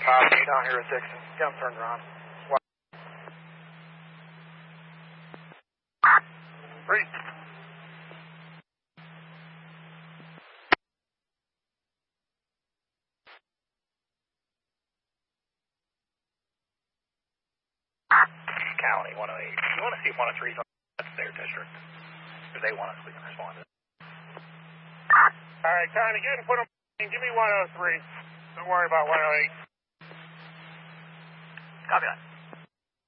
down here at Dixon. Get them turned around. Three. County 108. You want to see if 103 is on their district? Because they want us, we can respond to it. Alright, County, get and put them in. Give me 103. Don't worry about 108. Copy that.